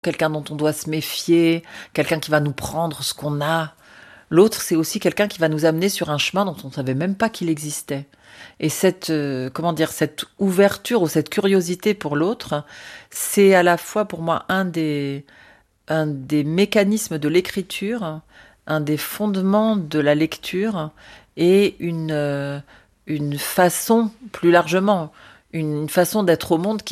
quelqu'un dont on doit se méfier, quelqu'un qui va nous prendre ce qu'on a. L'autre, c'est aussi quelqu'un qui va nous amener sur un chemin dont on ne savait même pas qu'il existait. Et cette ouverture ou cette curiosité pour l'autre, c'est à la fois pour moi un des mécanismes de l'écriture, un des fondements de la lecture et une façon, plus largement, une façon d'être au monde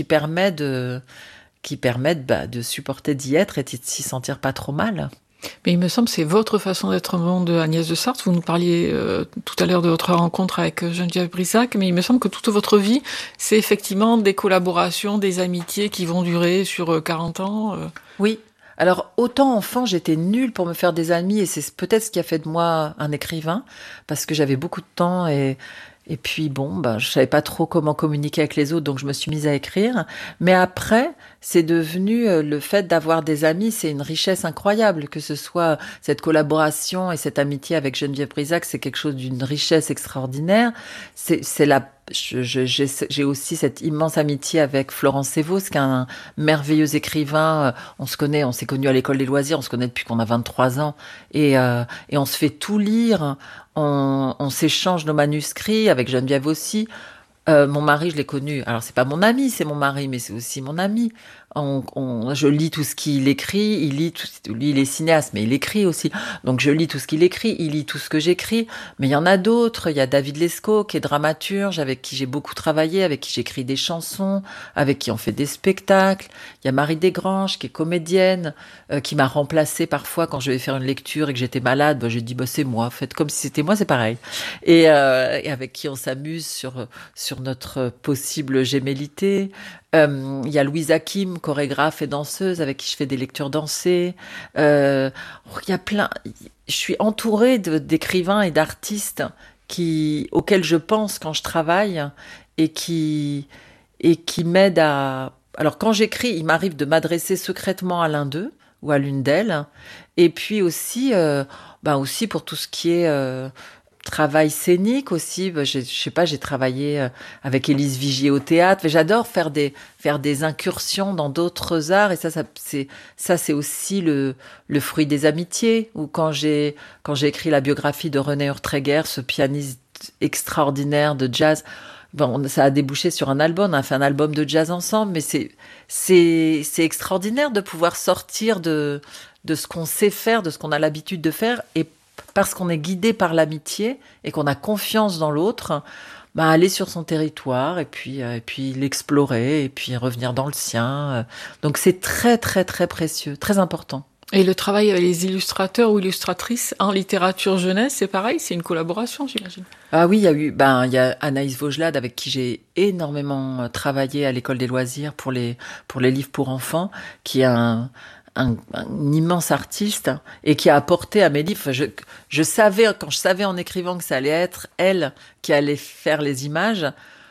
qui permettent de supporter d'y être et de s'y sentir pas trop mal. Mais il me semble que c'est votre façon d'être au monde, Agnès de Sarthe. Vous nous parliez tout à l'heure de votre rencontre avec Geneviève Brisac, mais il me semble que toute votre vie, c'est effectivement des collaborations, des amitiés qui vont durer sur 40 ans. Oui. Alors, autant enfant, j'étais nulle pour me faire des amis et c'est peut-être ce qui a fait de moi un écrivain, parce que j'avais beaucoup de temps et puis bon, je savais pas trop comment communiquer avec les autres, donc je me suis mise à écrire. Mais après, c'est devenu le fait d'avoir des amis, c'est une richesse incroyable, que ce soit cette collaboration et cette amitié avec Geneviève Brisac, c'est quelque chose d'une richesse extraordinaire. C'est la j'ai aussi cette immense amitié avec Florence Sévos, qui est un merveilleux écrivain. On se connaît, on s'est connus à l'école des loisirs, on se connaît depuis qu'on a 23 ans. Et on se fait tout lire, on s'échange nos manuscrits, avec Geneviève aussi. Mon mari, je l'ai connu. Alors, c'est pas mon ami, c'est mon mari, mais c'est aussi mon ami. Je lis tout ce qu'il écrit. Lui, il est cinéaste, mais il écrit aussi. Donc, je lis tout ce qu'il écrit. Il lit tout ce que j'écris. Mais il y en a d'autres. Il y a David Lescaut, qui est dramaturge, avec qui j'ai beaucoup travaillé, avec qui j'écris des chansons, avec qui on fait des spectacles. Il y a Marie Desgranges, qui est comédienne, qui m'a remplacée parfois quand je vais faire une lecture et que j'étais malade. J'ai dit, c'est moi. Faites comme si c'était moi, c'est pareil. Et avec qui on s'amuse sur notre possible gémellité. Il y a Louise Hakim, chorégraphe et danseuse, avec qui je fais des lectures dansées. Il y a plein. Je suis entourée d'écrivains et d'artistes auxquels je pense quand je travaille et qui m'aident à. Alors quand j'écris, il m'arrive de m'adresser secrètement à l'un d'eux ou à l'une d'elles, et puis aussi pour tout ce qui est travail scénique aussi. Je sais pas, j'ai travaillé avec Élise Vigier au théâtre. J'adore faire des incursions dans d'autres arts, et c'est aussi le fruit des amitiés. Ou quand j'ai écrit la biographie de René Urtreger, ce pianiste extraordinaire de jazz. Bon, ça a débouché sur un album, on a fait un album de jazz ensemble, mais c'est extraordinaire de pouvoir sortir de ce qu'on sait faire, de ce qu'on a l'habitude de faire, et parce qu'on est guidé par l'amitié et qu'on a confiance dans l'autre, aller sur son territoire et puis l'explorer et puis revenir dans le sien. Donc c'est très très très précieux, très important. Et le travail avec les illustrateurs ou illustratrices en littérature jeunesse, c'est pareil, c'est une collaboration, j'imagine. Ah oui, il y a Anaïs Vaugelade, avec qui j'ai énormément travaillé à l'école des loisirs pour les livres pour enfants, qui est un immense artiste et qui a apporté à mes livres. Je savais, quand je savais en écrivant que ça allait être elle qui allait faire les images,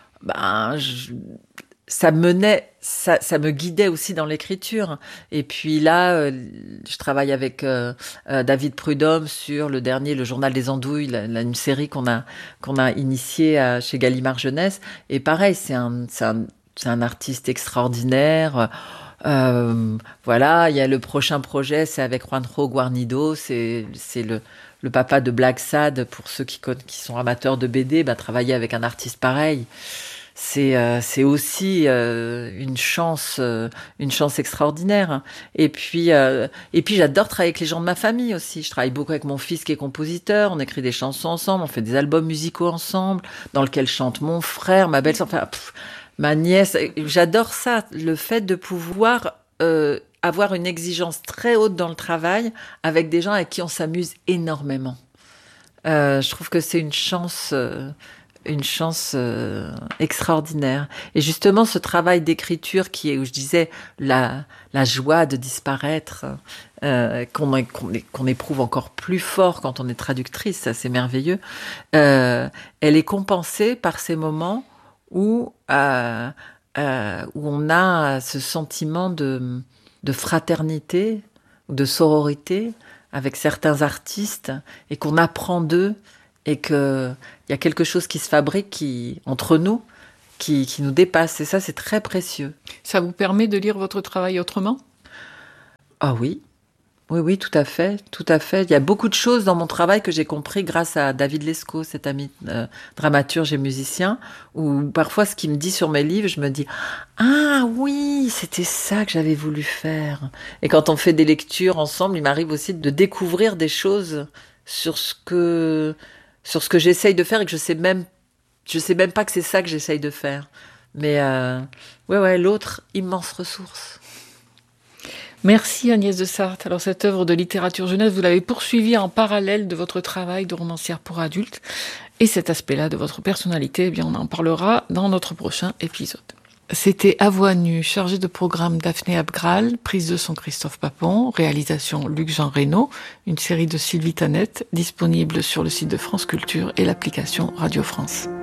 ça me guidait aussi dans l'écriture. Et puis là, je travaille avec David Prudhomme sur le dernier, le Journal des Andouilles, une série qu'on a initiée chez Gallimard Jeunesse. Et pareil, c'est un artiste extraordinaire. Voilà, il y a le prochain projet, c'est avec Juanjo Guarnido, c'est le papa de Black Sad, pour ceux qui sont amateurs de BD. Travailler avec un artiste pareil, c'est aussi une chance extraordinaire. Et puis j'adore travailler avec les gens de ma famille aussi. Je travaille beaucoup avec mon fils qui est compositeur. On écrit des chansons ensemble, on fait des albums musicaux ensemble, dans lesquels chante mon frère, ma belle-sœur. Enfin, ma nièce. J'adore ça, le fait de pouvoir avoir une exigence très haute dans le travail avec des gens avec qui on s'amuse énormément. Je trouve que c'est une chance extraordinaire. Et justement, ce travail d'écriture qui est, où je disais, la joie de disparaître, qu'on éprouve encore plus fort quand on est traductrice, ça c'est merveilleux, elle est compensée par ces moments où on a ce sentiment de fraternité, de sororité avec certains artistes, et qu'on apprend d'eux, et qu'il y a quelque chose qui se fabrique entre nous, qui nous dépasse. Et ça, c'est très précieux. Ça vous permet de lire votre travail autrement ? Ah oui. Oui, oui, tout à fait, tout à fait. Il y a beaucoup de choses dans mon travail que j'ai compris grâce à David Lescaut, cet ami dramaturge et musicien, où parfois ce qu'il me dit sur mes livres, je me dis, ah oui, c'était ça que j'avais voulu faire. Et quand on fait des lectures ensemble, il m'arrive aussi de découvrir des choses sur sur ce que j'essaye de faire et que je sais même pas que c'est ça que j'essaye de faire. Mais ouais, ouais, l'autre, immense ressource. Merci Agnès de Sarthe. Alors cette œuvre de littérature jeunesse, vous l'avez poursuivie en parallèle de votre travail de romancière pour adultes. Et cet aspect-là de votre personnalité, eh bien, on en parlera dans notre prochain épisode. C'était À voix nue, chargé de programme Daphné Abgral, prise de son Christophe Papon, réalisation Luc-Jean Reynaud, une série de Sylvie Tanette, disponible sur le site de France Culture et l'application Radio France.